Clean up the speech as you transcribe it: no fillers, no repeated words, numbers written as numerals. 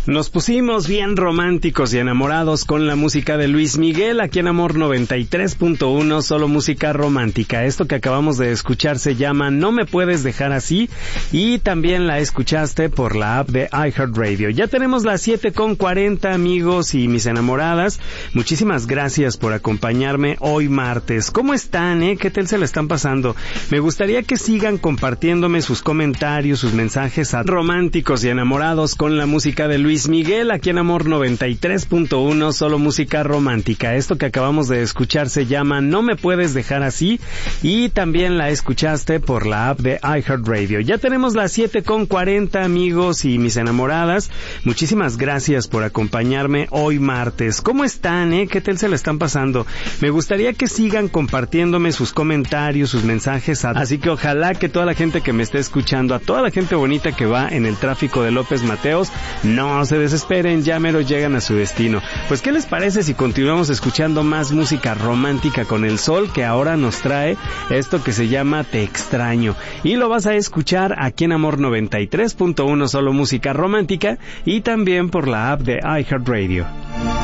Nos pusimos bien románticos y enamorados con la música de Luis Miguel, aquí en Amor 93.1, solo música romántica. Esto que acabamos de escuchar se llama No me puedes dejar así, y también la escuchaste por la app de iHeartRadio. Ya tenemos las 7:40, amigos y mis enamoradas. Muchísimas gracias por acompañarme hoy martes. ¿Cómo están, ¿Qué tal se la están pasando? Me gustaría que sigan compartiéndome sus comentarios, sus mensajes a románticos y enamorados con la música de Luis Miguel, aquí en Amor 93.1, solo música romántica. Esto que acabamos de escuchar se llama No me puedes dejar así, y también la escuchaste por la app de iHeartRadio. Ya tenemos las 7:40, amigos y mis enamoradas. Muchísimas gracias por acompañarme hoy martes. ¿Cómo están, ¿Qué tal se la están pasando? Me gustaría que sigan compartiéndome sus comentarios, sus mensajes, así que ojalá que toda la gente que me esté escuchando, a toda la gente bonita que va en el tráfico de López Mateos, no se desesperen, ya mero llegan a su destino. Pues, ¿qué les parece si continuamos escuchando más música romántica con el Sol, que ahora nos trae esto que se llama Te extraño? Y lo vas a escuchar aquí en Amor 93.1, solo música romántica, y también por la app de iHeartRadio.